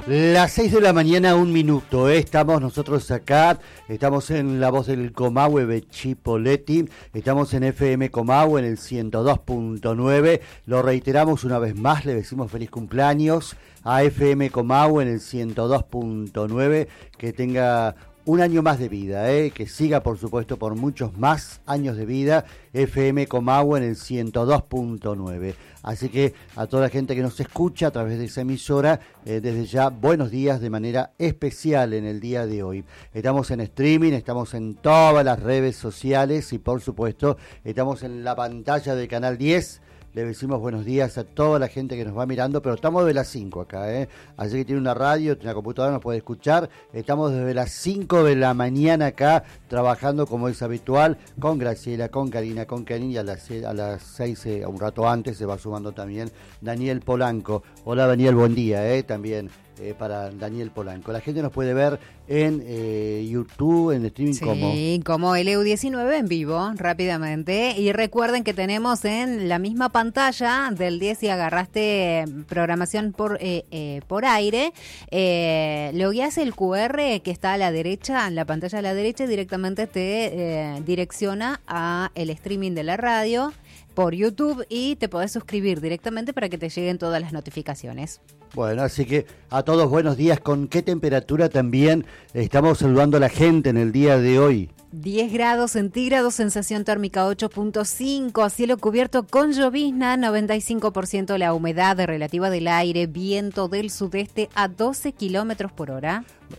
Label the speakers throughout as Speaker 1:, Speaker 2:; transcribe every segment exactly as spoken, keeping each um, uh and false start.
Speaker 1: Las seis de la mañana, un minuto, ¿eh? Estamos nosotros acá, estamos en La Voz del Comahue, Bechipoletti, estamos en F M Comahue en el ciento dos punto nueve, lo reiteramos una vez más, le decimos feliz cumpleaños a F M Comahue en el ciento dos punto nueve, que tenga un año más de vida, ¿eh? Que siga por supuesto por muchos más años de vida, F M Comahue en el ciento dos punto nueve. Así que a toda la gente que nos escucha a través de esa emisora, eh, desde ya, buenos días de manera especial en el día de hoy. Estamos en streaming, estamos en todas las redes sociales y por supuesto estamos en la pantalla del Canal diez. Le decimos buenos días a toda la gente que nos va mirando, pero estamos desde las cinco acá, ¿eh? Así que tiene una radio, tiene una computadora, nos puede escuchar. Estamos desde las cinco de la mañana acá, trabajando como es habitual, con Graciela, con Karina, con Karin, y a las, a las seis, eh, un rato antes, se va sumando también Daniel Polanco. Hola Daniel, buen día, ¿eh? También. Eh, para Daniel Polanco. La gente nos puede ver en eh, YouTube, en streaming,
Speaker 2: sí,
Speaker 1: como...
Speaker 2: Sí, como el E U diecinueve en vivo, rápidamente. Y recuerden que tenemos en la misma pantalla del diez, si agarraste programación por eh, eh, por aire, eh, logueas el Q R que está a la derecha, en la pantalla a la derecha, y directamente te eh, direcciona a el streaming de la radio por YouTube y te podés suscribir directamente para que te lleguen todas las notificaciones.
Speaker 1: Bueno, así que a todos buenos días. ¿Con qué temperatura también estamos saludando a la gente en el día de hoy?
Speaker 2: diez grados centígrados, sensación térmica ocho punto cinco, cielo cubierto con llovizna, noventa y cinco por ciento la humedad relativa del aire, viento del sudeste a doce kilómetros por hora.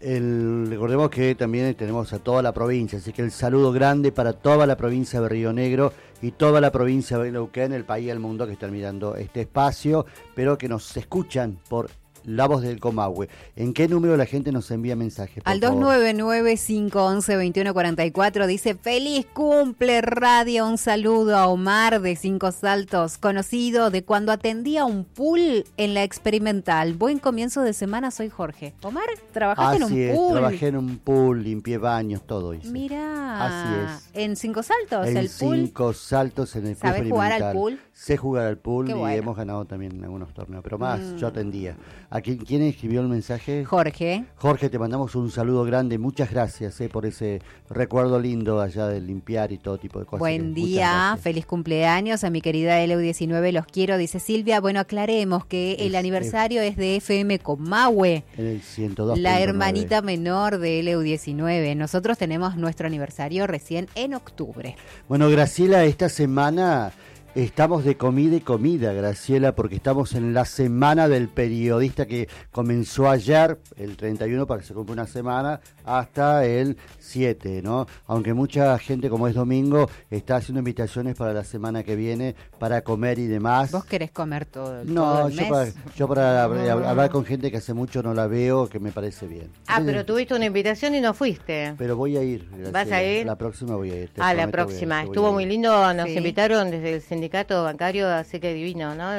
Speaker 1: El, recordemos que también tenemos a toda la provincia, así que el saludo grande para toda la provincia de Río Negro y toda la provincia de Neuquén, el país y el mundo que están mirando este espacio, pero que nos escuchan por La Voz del Comahue. ¿En qué número la gente nos envía mensajes?
Speaker 2: Al dos nueve nueve, cinco once, veintiuno cuarenta y cuatro dice: feliz cumple radio, un saludo a Omar de Cinco Saltos, conocido de cuando atendía un pool en la Experimental. Buen comienzo de semana, soy Jorge. Omar, ¿trabajaste
Speaker 1: Así
Speaker 2: en un
Speaker 1: es,
Speaker 2: pool?
Speaker 1: Trabajé en un pool, limpié baños, todo hice.
Speaker 2: Mirá,
Speaker 1: así es.
Speaker 2: ¿En Cinco Saltos
Speaker 1: en
Speaker 2: el pool?
Speaker 1: Cinco Saltos en el pool.
Speaker 2: ¿Sabés jugar al pool?
Speaker 1: Sé jugar al pool.
Speaker 2: Qué
Speaker 1: y
Speaker 2: bueno.
Speaker 1: hemos ganado también algunos torneos, pero más
Speaker 2: Mm.
Speaker 1: yo atendía. ¿A quién, quién escribió el mensaje?
Speaker 2: Jorge.
Speaker 1: Jorge, te mandamos un saludo grande, muchas gracias eh, por ese recuerdo lindo allá de limpiar y todo tipo de cosas.
Speaker 2: Buen
Speaker 1: que,
Speaker 2: día, feliz cumpleaños a mi querida L U diecinueve, los quiero, dice Silvia. Bueno, aclaremos que
Speaker 1: Es,
Speaker 2: el aniversario es, es de F M Comahue,
Speaker 1: en el ciento dos punto
Speaker 2: la
Speaker 1: nueve.
Speaker 2: hermanita menor de L U diecinueve. Nosotros tenemos nuestro aniversario recién en octubre.
Speaker 1: Bueno, Graciela, esta semana estamos de comida y comida, Graciela, porque estamos en la semana del periodista que comenzó ayer, el treinta y uno, para que se cumpla una semana, hasta el siete, ¿no? Aunque mucha gente, como es domingo, está haciendo invitaciones para la semana que viene, para comer y demás.
Speaker 2: ¿Vos querés comer todo,
Speaker 1: No,
Speaker 2: todo el
Speaker 1: yo
Speaker 2: mes?
Speaker 1: para, yo para
Speaker 2: No.
Speaker 1: hablar con gente que hace mucho no la veo, que me parece bien.
Speaker 3: Ah,
Speaker 1: Entonces,
Speaker 3: pero tuviste una invitación y no fuiste.
Speaker 1: Pero voy a ir, Graciela.
Speaker 3: ¿Vas a ir?
Speaker 1: La próxima voy a ir. te
Speaker 3: Ah, la
Speaker 1: prometo que
Speaker 3: próxima.
Speaker 1: voy a
Speaker 3: Estuvo
Speaker 1: ir.
Speaker 3: muy lindo, nos
Speaker 2: Sí.
Speaker 3: invitaron desde el sindicato bancario, así que divino, ¿no?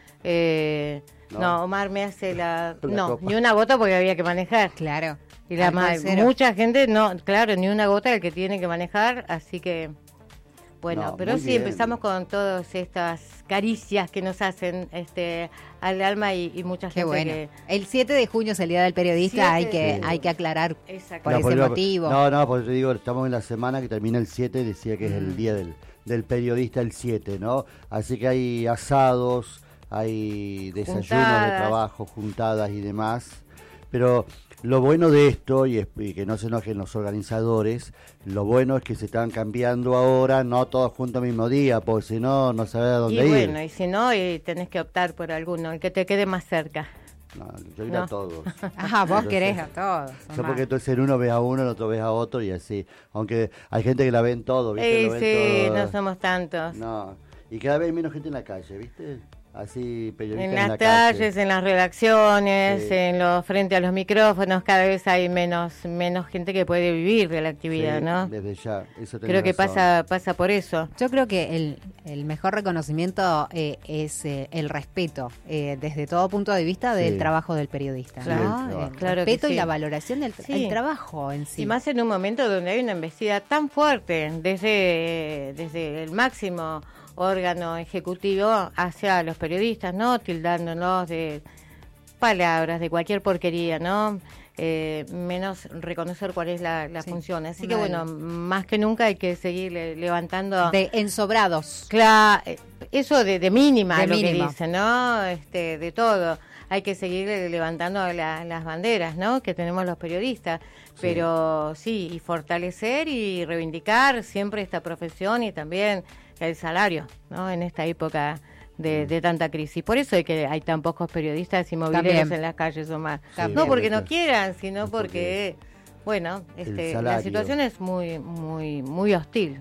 Speaker 3: Eh,
Speaker 1: No.
Speaker 3: no. Omar me hace la...
Speaker 1: La
Speaker 3: no,
Speaker 1: copa.
Speaker 3: ni una gota porque había que manejar.
Speaker 2: Claro.
Speaker 3: Y la ma-
Speaker 2: Alcohol cero.
Speaker 3: mucha gente, no, claro, ni una gota el que tiene que manejar, así que... Bueno,
Speaker 1: No,
Speaker 3: pero
Speaker 1: muy
Speaker 3: sí,
Speaker 1: bien.
Speaker 3: empezamos con todas estas caricias que nos hacen este al alma y, y mucha
Speaker 2: Qué
Speaker 3: gente
Speaker 2: bueno.
Speaker 3: que...
Speaker 2: El siete de junio es el Día del Periodista, hay
Speaker 3: siete
Speaker 2: que
Speaker 1: Sí.
Speaker 2: hay que aclarar
Speaker 3: Exacto.
Speaker 2: por
Speaker 1: No,
Speaker 2: ese
Speaker 1: porque-
Speaker 2: motivo.
Speaker 1: No, no, porque te digo, estamos en la semana que termina el siete, decía que es el
Speaker 2: Mm.
Speaker 1: día del, del periodista el siete, ¿no? Así que hay asados, hay desayunos de
Speaker 3: Juntadas.
Speaker 1: trabajo, juntadas y demás. Pero lo bueno de esto, y, es, y que no se enojen los organizadores, lo bueno es que se están cambiando ahora, no todos juntos al mismo día, porque si no, no sabés a dónde
Speaker 3: Y
Speaker 1: ir.
Speaker 3: bueno, y si no, y tenés que optar por alguno, el que te quede más cerca.
Speaker 1: No, yo ir a
Speaker 3: No.
Speaker 1: todos.
Speaker 2: Ajá, vos
Speaker 1: Yo
Speaker 2: querés
Speaker 1: sé.
Speaker 2: a todos.
Speaker 1: Yo
Speaker 2: Omar.
Speaker 1: porque entonces en uno ves a uno, en otro ves a otro y así. Aunque hay gente que la ven todo, ¿viste?
Speaker 3: Eh,
Speaker 1: Lo ven
Speaker 3: sí,
Speaker 1: todo.
Speaker 3: no somos tantos.
Speaker 1: No, y cada vez hay menos gente en la calle, ¿viste? Así, periodistas
Speaker 3: En
Speaker 1: en,
Speaker 3: las
Speaker 1: la
Speaker 3: calles,
Speaker 1: calle.
Speaker 3: en las redacciones,
Speaker 1: Sí.
Speaker 3: en los frente a los micrófonos, cada vez hay menos menos gente que puede vivir de la actividad,
Speaker 1: Sí,
Speaker 3: ¿no?
Speaker 1: desde ya, eso tenés
Speaker 3: Creo que
Speaker 1: razón.
Speaker 3: pasa pasa por eso.
Speaker 2: Yo creo que el, el mejor reconocimiento eh, es eh, el respeto, eh, desde todo punto de vista del
Speaker 1: Sí.
Speaker 2: trabajo del periodista,
Speaker 1: Sí,
Speaker 2: ¿no?
Speaker 1: el
Speaker 2: El
Speaker 1: trabajo.
Speaker 3: Claro que
Speaker 2: respeto y
Speaker 3: sí.
Speaker 2: la valoración del
Speaker 3: Sí.
Speaker 2: el trabajo en sí.
Speaker 3: Y más en un momento donde hay una embestida tan fuerte desde, desde el máximo órgano ejecutivo hacia los periodistas, ¿no? Tildándonos de palabras, de cualquier porquería, ¿no? Eh, menos reconocer cuál es la, la
Speaker 2: sí.
Speaker 3: función. Así
Speaker 2: Una
Speaker 3: que
Speaker 2: de
Speaker 3: bueno,
Speaker 2: las...
Speaker 3: más que nunca hay que seguir le, levantando...
Speaker 2: De ensobrados.
Speaker 3: Claro, eso de, de mínima,
Speaker 2: de
Speaker 3: lo
Speaker 2: mínimo.
Speaker 3: que dicen, ¿no? Este, de todo. Hay que seguir levantando la, las banderas, ¿no? Que tenemos los periodistas. Sí. Pero sí, y fortalecer y reivindicar siempre esta profesión y también el salario, ¿no? En esta época de, de tanta crisis. Por eso hay que hay tan pocos periodistas y mobileros también en las calles, Omar. Sí, no porque no quieran, sino porque, bueno, este, la situación es muy, muy, muy hostil.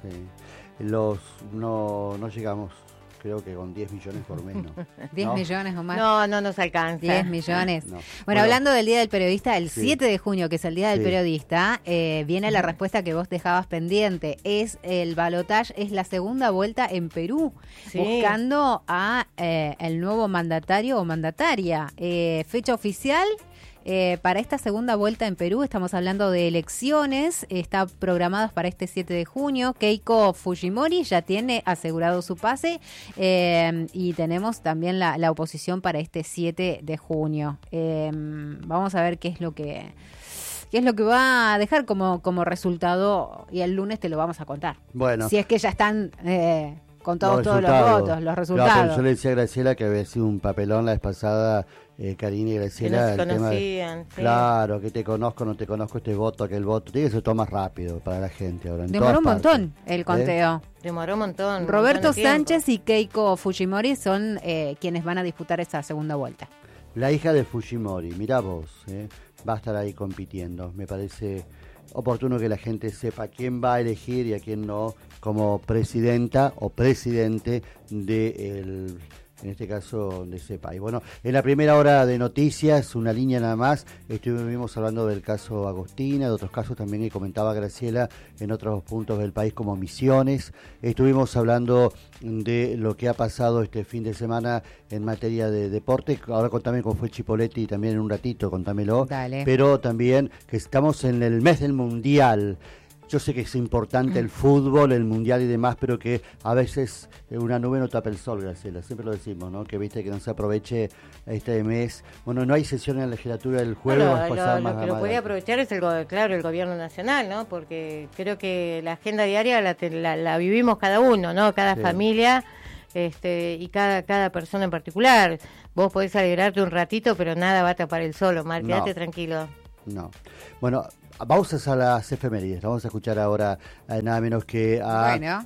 Speaker 1: Sí. Los no, no llegamos. Creo que con diez millones por mes, ¿no?
Speaker 2: diez
Speaker 1: ¿No?
Speaker 2: millones o más.
Speaker 3: No, no nos alcanza.
Speaker 2: diez millones. No. Bueno,
Speaker 1: bueno,
Speaker 2: hablando del Día del Periodista, el sí. siete de junio, que es el Día del
Speaker 1: sí.
Speaker 2: Periodista, eh, viene la respuesta que vos dejabas pendiente. Es el balotaje, es la segunda vuelta en Perú, sí. buscando a eh, el nuevo mandatario o mandataria. Eh, fecha oficial... Eh, para esta segunda vuelta en Perú, estamos hablando de elecciones, está programadas para este siete de junio. Keiko Fujimori ya tiene asegurado su pase eh, y tenemos también la, la oposición para este siete de junio. Eh, vamos a ver qué es lo que qué es lo que va a dejar como, como resultado y el lunes te lo vamos a contar.
Speaker 1: Bueno.
Speaker 2: Si es que ya están... Eh, con todos, los todos los votos, los resultados.
Speaker 1: Claro, yo le decía a Graciela que había sido un papelón la vez pasada, eh, Karina y Graciela.
Speaker 3: Que no se
Speaker 1: el
Speaker 3: conocían.
Speaker 1: Tema de,
Speaker 3: sí.
Speaker 1: Claro, que te conozco, no te conozco, este voto, aquel voto. Tiene que ser todo más rápido para la gente ahora.
Speaker 2: Demoró un montón
Speaker 1: partes.
Speaker 2: el conteo.
Speaker 3: ¿Eh? Demoró un montón.
Speaker 2: Roberto
Speaker 3: montón
Speaker 2: Sánchez y Keiko Fujimori son eh, quienes van a disputar esa segunda vuelta.
Speaker 1: La hija de Fujimori, mirá vos, eh, va a estar ahí compitiendo. Me parece oportuno que la gente sepa quién va a elegir y a quién no como presidenta o presidente de el, en este caso de ese país. Bueno, en la primera hora de noticias, una línea nada más, estuvimos hablando del caso Agostina, de otros casos también que comentaba Graciela en otros puntos del país como Misiones. Estuvimos hablando de lo que ha pasado este fin de semana en materia de deporte. Ahora contame cómo fue Chipolletti también en un ratito, contámelo.
Speaker 2: Dale.
Speaker 1: Pero también que estamos en el mes del Mundial. Yo sé que es importante el fútbol, el mundial y demás, pero que a veces una nube no tapa el sol, Graciela. Siempre lo decimos, ¿no? Que viste que no se aproveche este mes. Bueno, no hay sesión en la legislatura del jueves.
Speaker 3: No,
Speaker 1: vas a
Speaker 3: lo,
Speaker 1: pasar
Speaker 3: lo,
Speaker 1: más
Speaker 3: lo que lo puede aprovechar es, el claro, el gobierno nacional, ¿no? Porque creo que la agenda diaria la, la, la vivimos cada uno, ¿no? Cada sí. familia este y cada, cada persona en particular. Vos podés alegrarte un ratito, pero nada va a tapar el sol, Omar. Quédate no. tranquilo.
Speaker 1: No. Bueno, vamos a las efemérides. Vamos a escuchar ahora eh, nada menos que a
Speaker 2: bueno.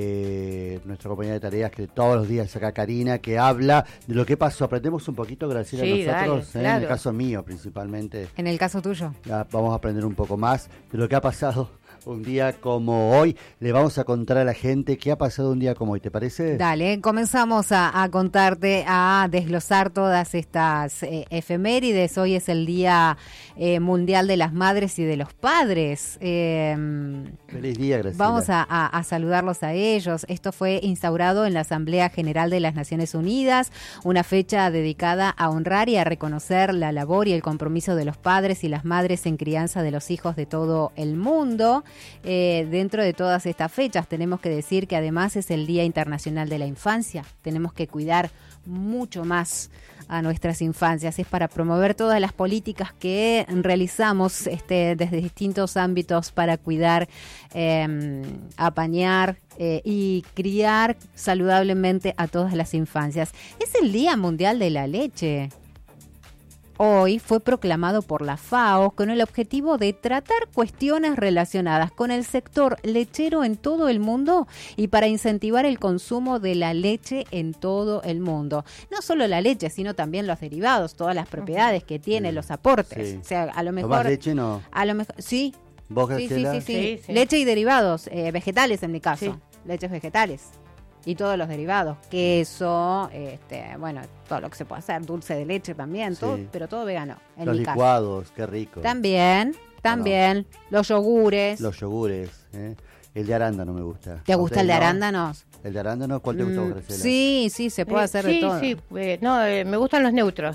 Speaker 1: eh, nuestra compañera de tareas que todos los días saca Karina, que habla de lo que pasó. Aprendemos un poquito, Graciela,
Speaker 3: sí,
Speaker 1: nosotros,
Speaker 3: dale,
Speaker 1: eh,
Speaker 3: claro.
Speaker 1: en el caso mío principalmente.
Speaker 2: En el caso tuyo.
Speaker 1: Ya, vamos a aprender un poco más de lo que ha pasado un día como hoy. Le vamos a contar a la gente qué ha pasado un día como hoy, ¿te parece?
Speaker 2: Dale, comenzamos a, a contarte, a desglosar todas estas eh, efemérides. Hoy es el Día eh, Mundial de las Madres y de los Padres. Eh,
Speaker 1: Feliz día, Graciela.
Speaker 2: Vamos a, a, a saludarlos a ellos. Esto fue instaurado en la Asamblea General de las Naciones Unidas, una fecha dedicada a honrar y a reconocer la labor y el compromiso de los padres y las madres en crianza de los hijos de todo el mundo. Eh, dentro de todas estas fechas tenemos que decir que además es el Día Internacional de la Infancia. Tenemos que cuidar mucho más a nuestras infancias. Es para promover todas las políticas que realizamos este, desde distintos ámbitos para cuidar, eh, apañar eh, y criar saludablemente a todas las infancias. Es el Día Mundial de la Leche. Hoy fue proclamado por la FAO con el objetivo de tratar cuestiones relacionadas con el sector lechero en todo el mundo y para incentivar el consumo de la leche en todo el mundo. No solo la leche, sino también los derivados, todas las propiedades que tiene, sí, los aportes.
Speaker 1: Sí.
Speaker 2: O sea, a lo mejor...
Speaker 1: ¿Tomás leche no?
Speaker 2: A lo mejor, sí.
Speaker 1: ¿Vos,
Speaker 2: sí, sí, sí, sí.
Speaker 3: Sí, sí.
Speaker 2: Leche y derivados, eh, vegetales en mi caso.
Speaker 3: Sí.
Speaker 2: Leches vegetales. Y todos los derivados, queso, este, bueno, todo lo que se puede hacer, dulce de leche también,
Speaker 1: sí,
Speaker 2: todo, pero todo vegano. En
Speaker 1: los
Speaker 2: mi
Speaker 1: licuados,
Speaker 2: caso.
Speaker 1: Qué rico.
Speaker 2: También, también, no. Los yogures.
Speaker 1: Los yogures, ¿eh? El de arándano me gusta.
Speaker 2: ¿Te gusta el de
Speaker 1: no?
Speaker 2: arándanos?
Speaker 1: ¿El de arándano? ¿Cuál te gusta,
Speaker 2: mm,
Speaker 1: Graciela?
Speaker 2: Sí, sí, se puede
Speaker 3: eh,
Speaker 2: hacer
Speaker 3: sí,
Speaker 2: de todo.
Speaker 3: Sí, sí, eh, no, eh, me gustan los neutros.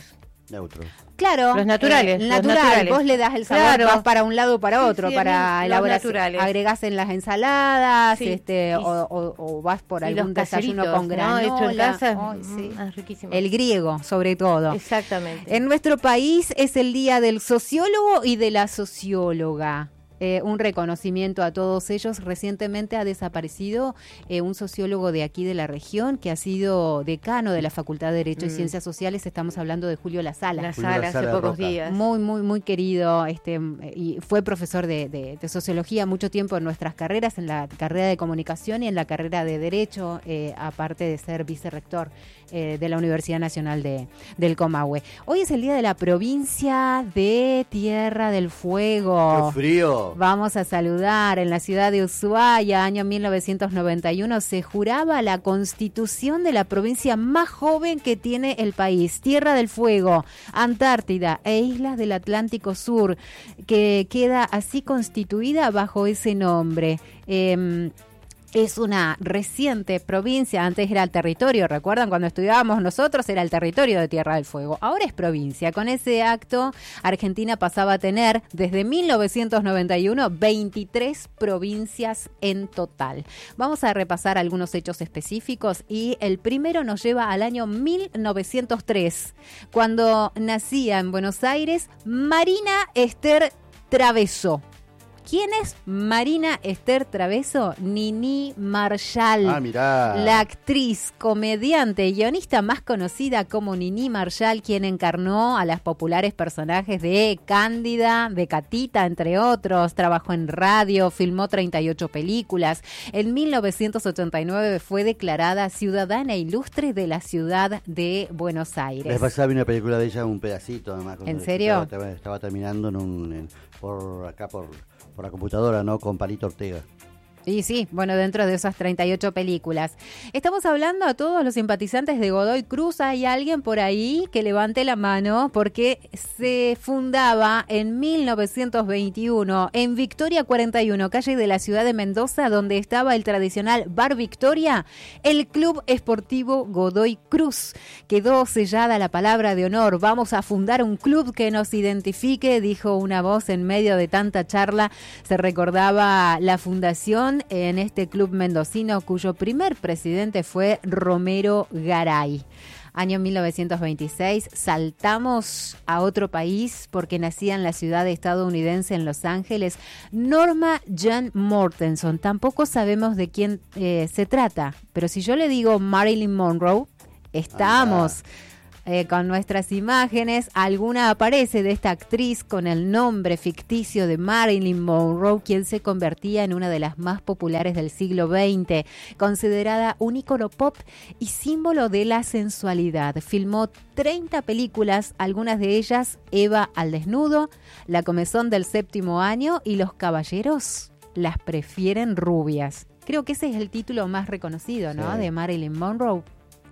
Speaker 1: Neutros.
Speaker 2: Claro,
Speaker 3: los naturales,
Speaker 2: eh,
Speaker 3: los
Speaker 2: natural,
Speaker 3: naturales.
Speaker 2: vos le das el sabor,
Speaker 3: Claro.
Speaker 2: vas para un lado o para
Speaker 3: Sí,
Speaker 2: otro,
Speaker 3: sí,
Speaker 2: para
Speaker 3: los
Speaker 2: elaborar,
Speaker 3: naturales.
Speaker 2: agregás en las ensaladas,
Speaker 3: Sí,
Speaker 2: este,
Speaker 3: y-
Speaker 2: o, o- o vas por
Speaker 3: y
Speaker 2: algún
Speaker 3: los
Speaker 2: desayuno
Speaker 3: caseritos,
Speaker 2: con
Speaker 3: ¿no?
Speaker 2: granola.
Speaker 3: Hecho en casa,
Speaker 2: Ay, sí.
Speaker 3: mm, es riquísimo.
Speaker 2: El griego, sobre todo.
Speaker 3: Exactamente.
Speaker 2: En nuestro país es el día del sociólogo y de la socióloga. Eh, un reconocimiento a todos ellos. Recientemente ha desaparecido eh, un sociólogo de aquí de la región que ha sido decano de la Facultad de Derecho y
Speaker 3: Mm.
Speaker 2: Ciencias Sociales. Estamos hablando de Julio La Sala.
Speaker 3: La
Speaker 1: Julio
Speaker 3: sala
Speaker 1: La
Speaker 3: hace
Speaker 1: Sala
Speaker 3: pocos
Speaker 1: Roca.
Speaker 3: días.
Speaker 2: Muy, muy, muy querido, este, y fue profesor de, de- de sociología mucho tiempo en nuestras carreras, en la carrera de comunicación y en la carrera de derecho, eh, aparte de ser vicerrector eh, de la Universidad Nacional de, del Comahue. Hoy es el día de la provincia de Tierra del Fuego.
Speaker 1: ¡Qué frío!
Speaker 2: Vamos a saludar. En la ciudad de Ushuaia, año mil novecientos noventa y uno, se juraba la constitución de la provincia más joven que tiene el país, Tierra del Fuego, Antártida e islas del Atlántico Sur, que queda así constituida bajo ese nombre. Eh, Es una reciente provincia, antes era el territorio, ¿recuerdan? Cuando estudiábamos nosotros era el territorio de Tierra del Fuego, ahora es provincia. Con ese acto, Argentina pasaba a tener desde mil novecientos noventa y uno veintitrés provincias en total. Vamos a repasar algunos hechos específicos y el primero nos lleva al año mil novecientos tres, cuando nacía en Buenos Aires Marina Esther Traveso. ¿Quién es Marina Esther Traveso? Nini Marshall.
Speaker 1: Ah, mirá.
Speaker 2: La actriz, comediante y guionista más conocida como Nini Marshall, quien encarnó a las populares personajes de Cándida, de Catita, entre otros. Trabajó en radio, filmó treinta y ocho películas. En mil novecientos ochenta y nueve fue declarada ciudadana ilustre de la ciudad de Buenos
Speaker 1: La
Speaker 2: Aires.
Speaker 1: vez pasada vi una película de ella, un pedacito además. cuando
Speaker 2: ¿En serio?
Speaker 1: Estaba, estaba terminando en un, en- por acá, por, por la computadora, ¿no? Con Palito Ortega.
Speaker 2: Y sí, bueno, dentro de esas treinta y ocho películas. Estamos hablando a todos los simpatizantes de Godoy Cruz. Hay alguien por ahí que levante la mano porque se fundaba en mil novecientos veintiuno en Victoria cuarenta y uno, calle de la ciudad de Mendoza, donde estaba el tradicional Bar Victoria, el Club Esportivo Godoy Cruz. Quedó sellada la palabra de honor. Vamos a fundar un club que nos identifique, dijo una voz en medio de tanta charla. Se recordaba la fundación en este club mendocino cuyo primer presidente fue Romero Garay. Año mil novecientos veintiséis, saltamos a otro país porque nacía en la ciudad estadounidense en Los Ángeles Norma Jean Mortenson. Tampoco sabemos de quién eh, se trata, pero si yo le digo Marilyn Monroe, estamos... Eh, con nuestras imágenes, alguna aparece de esta actriz con el nombre ficticio de Marilyn Monroe, quien se convertía en una de las más populares del siglo veinte, considerada un ícono pop y símbolo de la sensualidad. Filmó treinta películas, algunas de ellas Eva al desnudo, La comezón del séptimo año y Los caballeros las prefieren rubias. Creo que ese es el título más reconocido, ¿no?
Speaker 1: Sí.
Speaker 2: De Marilyn Monroe.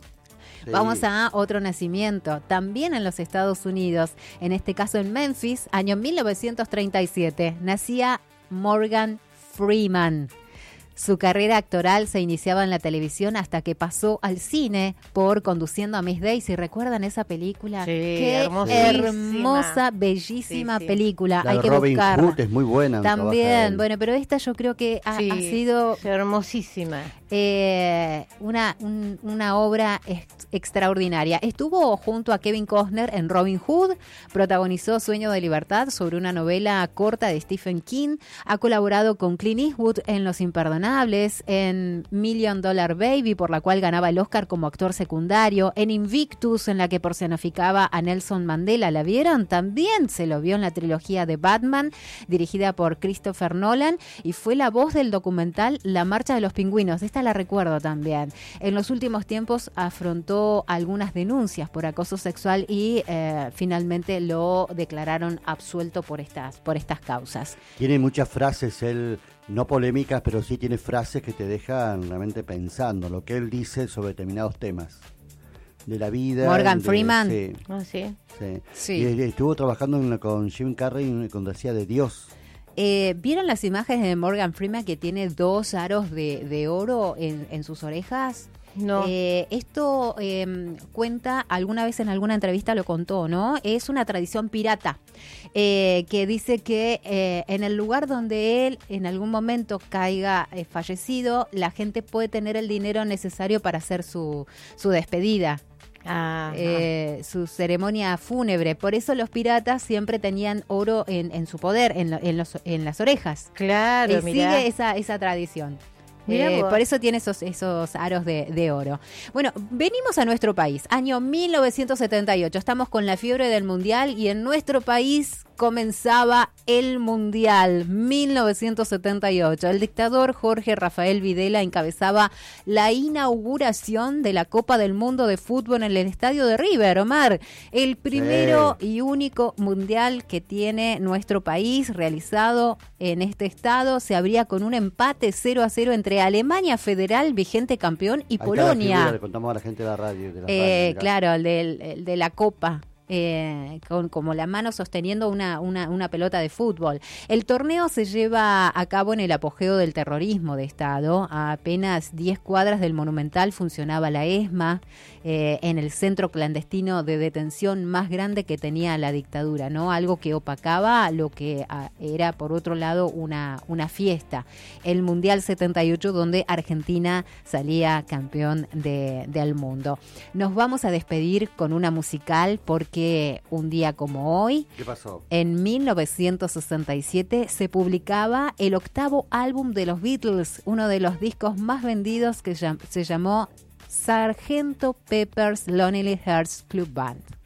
Speaker 1: Sí.
Speaker 2: Vamos a otro nacimiento, también en los Estados Unidos, en este caso en Memphis, año mil novecientos treinta y siete. Nacía Morgan Freeman. Su carrera actoral se iniciaba en la televisión hasta que pasó al cine por Conduciendo a Miss Daisy. ¿Recuerdan esa película?
Speaker 3: Sí,
Speaker 2: Qué
Speaker 3: hermosísima.
Speaker 2: hermosa, bellísima
Speaker 3: Sí, sí.
Speaker 2: película.
Speaker 1: La
Speaker 2: Hay
Speaker 1: de
Speaker 2: que
Speaker 1: Robin
Speaker 2: buscarla.
Speaker 1: Hood es muy buena. trabaja
Speaker 2: También,
Speaker 1: él.
Speaker 2: bueno, pero esta yo creo que ha,
Speaker 3: Sí,
Speaker 2: ha sido
Speaker 3: hermosísima.
Speaker 2: eh, una, un- una obra ex- extraordinaria. Estuvo junto a Kevin Costner en Robin Hood, protagonizó Sueño de Libertad sobre una novela corta de Stephen King, ha colaborado con Clint Eastwood en Los Imperdonables, en Million Dollar Baby, por la cual ganaba el Oscar como actor secundario, en Invictus, en la que personificaba a Nelson Mandela. ¿La vieron? También se lo vio en la trilogía de Batman, dirigida por Christopher Nolan, y fue la voz del documental La Marcha de los Pingüinos. Esta la recuerdo también. En los últimos tiempos afrontó algunas denuncias por acoso sexual y eh, finalmente lo declararon absuelto por estas, por estas causas.
Speaker 1: Tiene muchas frases, él, no polémicas, pero sí tiene frases que te dejan realmente pensando lo que él dice sobre determinados temas de la vida.
Speaker 2: Morgan
Speaker 1: de-
Speaker 2: Freeman.
Speaker 1: Sí,
Speaker 3: ¿Ah, sí?
Speaker 1: sí.
Speaker 2: Sí.
Speaker 1: Y estuvo trabajando en- con Jim Carrey cuando decía de Dios.
Speaker 2: Eh, ¿Vieron las imágenes de Morgan Freeman que tiene dos aros de, de oro en, en sus orejas?
Speaker 3: No.
Speaker 2: Eh, esto eh, cuenta, alguna vez en alguna entrevista lo contó, ¿no? Es una tradición pirata eh, que dice que eh, en el lugar donde él en algún momento caiga eh, fallecido, la gente puede tener el dinero necesario para hacer su, su despedida. Eh, su ceremonia fúnebre. Por eso los piratas siempre tenían oro en, en su poder, en, lo, en, los, en las orejas.
Speaker 3: Claro,
Speaker 2: y
Speaker 3: mirá.
Speaker 2: sigue esa, esa tradición. Eh, por eso tiene esos, esos aros de, de oro. Bueno, venimos a nuestro país, año mil novecientos setenta y ocho. Estamos con la fiebre del Mundial y en nuestro país comenzaba el Mundial, mil novecientos setenta y ocho. El dictador Jorge Rafael Videla encabezaba la inauguración de la Copa del Mundo de Fútbol en el estadio de River, Omar. El primero sí. y único Mundial que tiene nuestro país realizado en este estado. Se abría con un empate cero a cero entre Alemania Federal, vigente campeón, y
Speaker 1: Ahí
Speaker 2: Polonia.
Speaker 1: Figura, le contamos a la gente de la radio. De la
Speaker 2: eh,
Speaker 1: radio
Speaker 2: claro, el, del, el de la Copa. Eh, con como la mano sosteniendo una, una, una pelota de fútbol. El torneo se lleva a cabo en el apogeo del terrorismo de Estado. A apenas diez cuadras del Monumental funcionaba la ESMA, eh, en el centro clandestino de detención más grande que tenía la dictadura, ¿no? Algo que opacaba lo que a, era, por otro lado, una, una fiesta. El Mundial setenta y ocho, donde Argentina salía campeón de, del mundo. Nos vamos a despedir con una musical porque que un día como hoy,
Speaker 1: ¿qué pasó?
Speaker 2: En mil novecientos sesenta y siete se publicaba el octavo álbum de los Beatles, uno de los discos más vendidos que se llamó Sargento Pepper's Lonely Hearts Club Band.